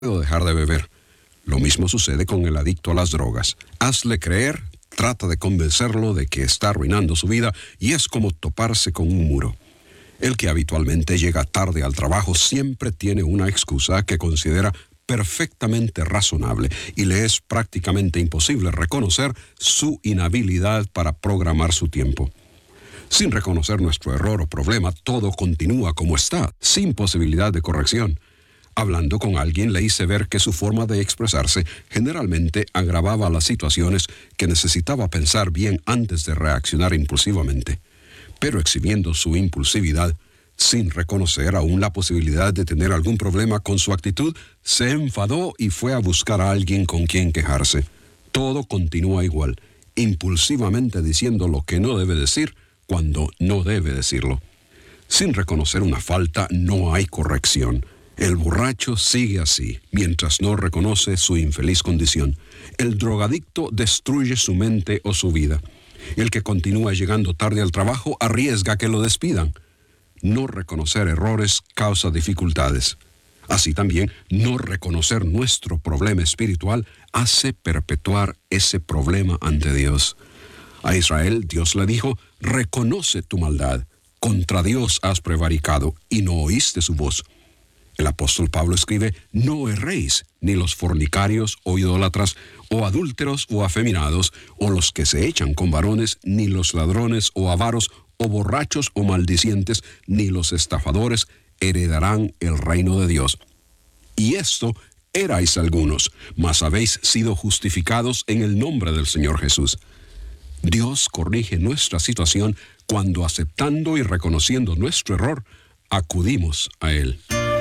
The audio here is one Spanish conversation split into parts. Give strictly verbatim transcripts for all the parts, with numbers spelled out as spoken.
puedo dejar de beber. Lo mismo sucede con el adicto a las drogas. Hazle creer, trata de convencerlo de que está arruinando su vida y es como toparse con un muro. El que habitualmente llega tarde al trabajo siempre tiene una excusa que considera perfectamente razonable y le es prácticamente imposible reconocer su inhabilidad para programar su tiempo. Sin reconocer nuestro error o problema, todo continúa como está, sin posibilidad de corrección. Hablando con alguien le hice ver que su forma de expresarse generalmente agravaba las situaciones que necesitaba pensar bien antes de reaccionar impulsivamente. Pero exhibiendo su impulsividad, sin reconocer aún la posibilidad de tener algún problema con su actitud, se enfadó y fue a buscar a alguien con quien quejarse. Todo continúa igual, impulsivamente diciendo lo que no debe decir cuando no debe decirlo. Sin reconocer una falta no hay corrección. El borracho sigue así, mientras no reconoce su infeliz condición. El drogadicto destruye su mente o su vida. El que continúa llegando tarde al trabajo arriesga que lo despidan. No reconocer errores causa dificultades. Así también, no reconocer nuestro problema espiritual hace perpetuar ese problema ante Dios. A Israel, Dios le dijo, reconoce tu maldad. Contra Dios has prevaricado y no oíste su voz. El apóstol Pablo escribe, no erréis, ni los fornicarios o idólatras, o adúlteros o afeminados, o los que se echan con varones, ni los ladrones o avaros, o borrachos o maldicientes, ni los estafadores, heredarán el reino de Dios. Y esto erais algunos, mas habéis sido justificados en el nombre del Señor Jesús. Dios corrige nuestra situación cuando, aceptando y reconociendo nuestro error, acudimos a Él.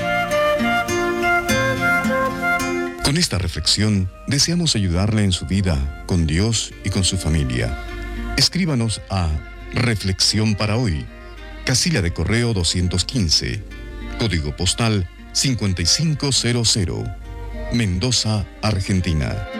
Con esta reflexión, deseamos ayudarle en su vida, con Dios y con su familia. Escríbanos a Reflexión para Hoy, casilla de correo doscientos quince, código postal cinco cinco cero cero, Mendoza, Argentina.